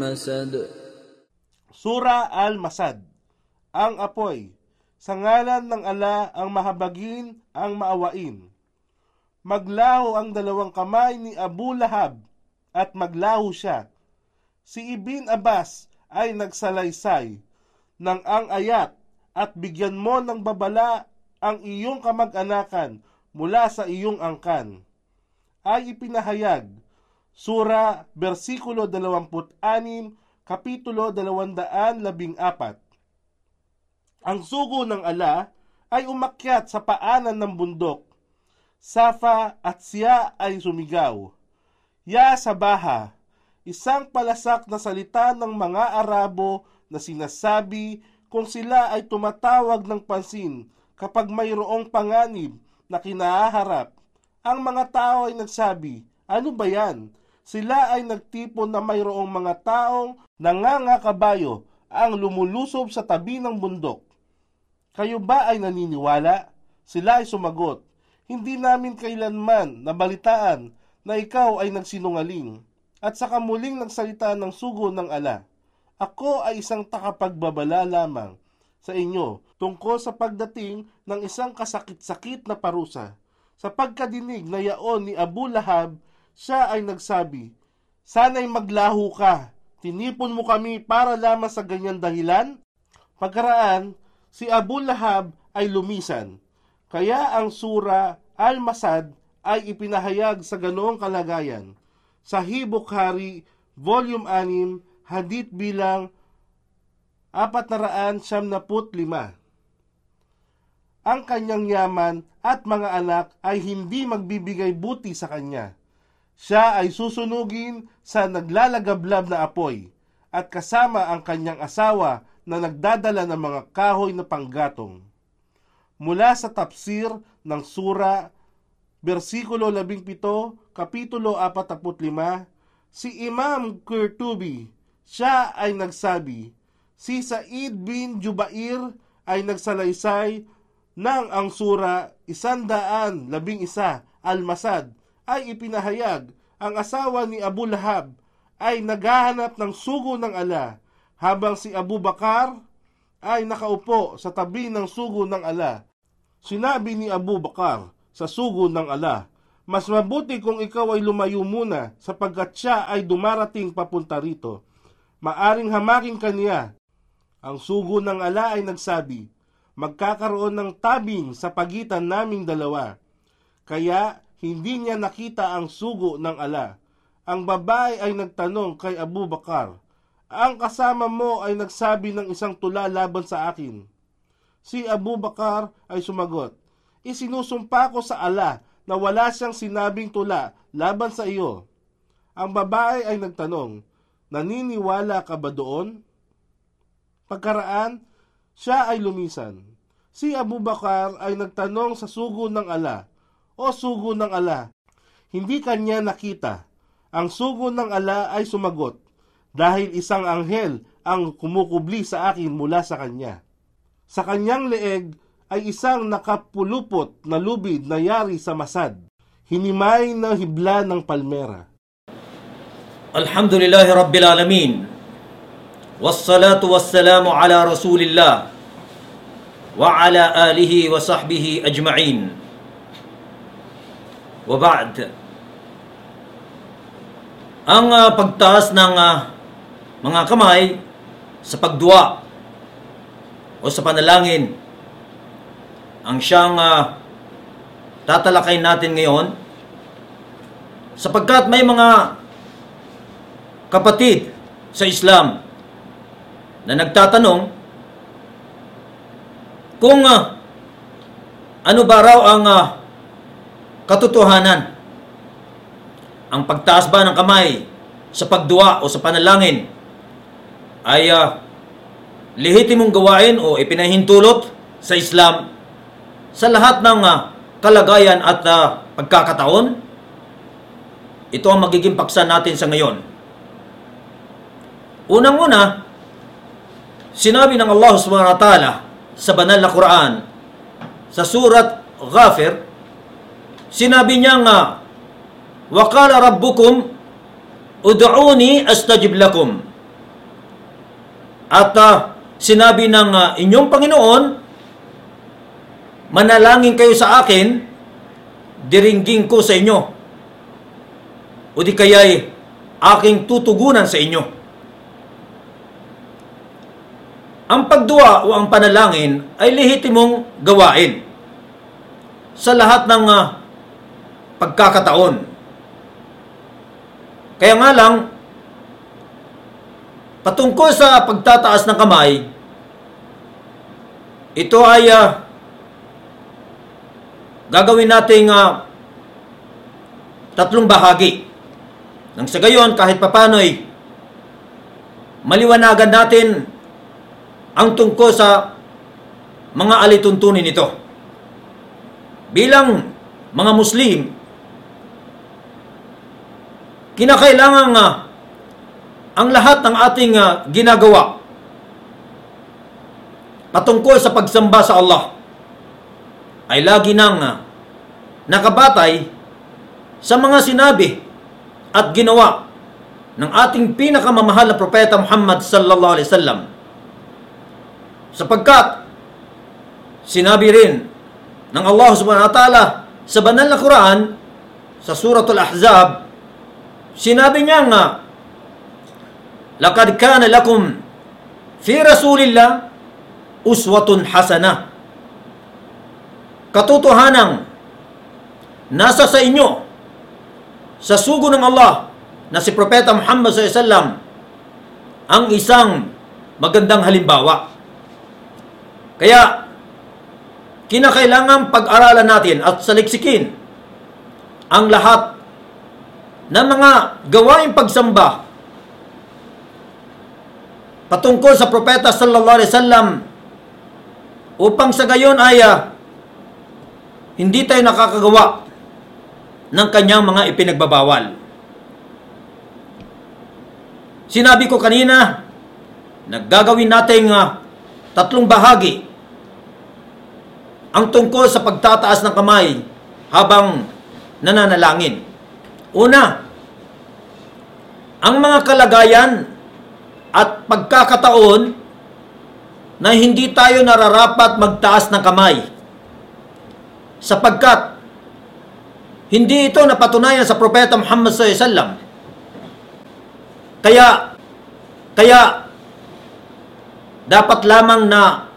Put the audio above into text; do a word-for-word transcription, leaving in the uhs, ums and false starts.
الْمَسَدِ Sura Al-Masad. Ang apoy. Sa ngalan ng ala ang mahabagin, ang maawain. Maglaho ang dalawang kamay ni Abu Lahab at maglaho siya. Si Ibn Abbas ay nagsalaysay ng ang ayat at bigyan mo ng babala ang iyong kamag-anakan mula sa iyong angkan. Ay ipinahayag. Sura, versikulo dalawampu't anim, kapitulo dalawandaan labing apat. Ang sugo ng ala ay umakyat sa paanan ng bundok. Safa at siya ay sumigaw. Ya Sabaha, isang palasak na salita ng mga Arabo na sinasabi kung sila ay tumatawag ng pansin kapag mayroong panganib na kinaharap. Ang mga tao ay nagsabi, ano ba yan? Sila ay nagtipon na mayroong mga taong nangangakabayo ang lumulusob sa tabi ng bundok. Kayo ba ay naniniwala? Sila ay sumagot, hindi namin kailanman nabalitaan na ikaw ay nagsinungaling. At saka muling nagsalita ng sugo ng ala. Ako ay isang takapagbabala lamang sa inyo tungkol sa pagdating ng isang kasakit-sakit na parusa. Sa pagkadinig na yaon ni Abu Lahab, siya ay nagsabi, sana'y maglaho ka, tinipon mo kami para lamang sa ganyan dahilan? Pagkaraan, si Abu Lahab ay lumisan. Kaya ang sura Al-Masad ay ipinahayag sa ganoong kalagayan. Sahih Bukhari, Volume anim, Hadith bilang apat na raan siyam na put lima. Ang kanyang yaman at mga anak ay hindi magbibigay buti sa kanya. Siya ay susunugin sa naglalagablab na apoy at kasama ang kanyang asawa na nagdadala ng mga kahoy na panggatong. Mula sa tafsir ng sura, versikulo labing pito, kapitulo apat na put lima, si Imam Qurtubi, siya ay nagsabi, si Sa'id bin Jubair ay nagsalaysay nang ang sura isandaan labing isa Al-Masad ay ipinahayag ang asawa ni Abu Lahab ay naghahanap ng sugo ng ala habang si Abu Bakar ay nakaupo sa tabi ng sugo ng ala. Sinabi ni Abu Bakar sa sugo ng ala, mas mabuti kung ikaw ay lumayo muna sapagkat siya ay dumarating papunta rito. Maaring hamakin kaniya. Ang sugo ng ala ay nagsabi, magkakaroon ng tabing sa pagitan naming dalawa. Kaya hindi niya nakita ang sugo ng ala. Ang babae ay nagtanong kay Abu Bakar, ang kasama mo ay nagsabi ng isang tula laban sa akin. Si Abu Bakar ay sumagot, isinusumpa ko sa ala na wala siyang sinabing tula laban sa iyo. Ang babae ay nagtanong, naniniwala ka ba doon? Pagkaraan, siya ay lumisan. Si Abu Bakar ay nagtanong sa sugo ng ala, o sugo ng ala, hindi kanya nakita. Ang sugo ng ala ay sumagot, dahil isang anghel ang kumukubli sa akin mula sa kanya. Sa kanyang leeg ay isang nakapulupot na lubid na yari sa masad, hinimay na hibla ng palmera. Alhamdulillahi Rabbil Alamin. Wassalatu wassalamu ala Rasulillah wa ala alihi wa sahbihi ajma'in. Wa ba'd. Ang uh, pagtaas ng uh, mga kamay sa pagdua o sa panalangin ang siyang uh, tatalakay natin ngayon, sapagkat may mga kapatid sa Islam na nagtatanong kung uh, ano ba raw ang uh, katotohanan. Ang pagtaas ba ng kamay sa pagdua o sa panalangin ay uh, lehitimong gawain o ipinahintulot sa Islam sa lahat ng uh, kalagayan at uh, pagkakataon? Ito ang magiging paksa natin sa ngayon. Unang-una, sinabi ng Allah subhanahu wa ta'ala sa banal na Quran, sa surat Ghafir, sinabi niya nga, وَقَالَ رَبُّكُمْ أُدْعُونِي أَسْتَجِبْ لَكُمْ At uh, sinabi ng uh, inyong Panginoon, manalangin kayo sa akin, diringgin ko sa inyo. O di kaya'y aking tutugunan sa inyo. Ang pagdua o ang panalangin ay lehitimong gawain sa lahat ng uh, pagkakataon. Kaya nga lang, patungkol sa pagtataas ng kamay, ito ay uh, gagawin nating uh, tatlong bahagi. Nang sa gayon, kahit papano'y maliwanagan natin ang tungkol sa mga alituntunin nito. Bilang mga Muslim, kinakailangan uh, ang lahat ng ating uh, ginagawa patungkol sa pagsamba sa Allah ay lagi nang uh, nakabatay sa mga sinabi at ginawa ng ating pinakamamahal na propeta Muhammad sallallahu alaihi wasallam. Sapagkat sinabi rin ng Allah subhanahu wa ta'ala sa banal na Quran sa Suratul Ahzab, sinabi niya nga, laqad kana lakum fi Rasulillah uswatun hasanah. Katotohanang nasa sa inyo sa sugo ng Allah na si Propeta Muhammad sallallahu alaihi wasallam ang isang magandang halimbawa. Kaya kinakailangan pag-aralan natin at saliksikin ang lahat ng mga gawaing pagsamba patungkol sa Propeta sallallahu alaihi wasallam upang sa gayon ay uh, hindi tayo nakakagawa ng kanyang mga ipinagbabawal. Sinabi ko kanina, naggagawin nating uh, tatlong bahagi ang tungkol sa pagtataas ng kamay habang nananalangin. Una, ang mga kalagayan at pagkakataon na hindi tayo nararapat magtaas ng kamay sapagkat hindi ito napatunayan sa Propeta Muhammad sallallahu alaihi wasallam. Kaya, kaya dapat lamang na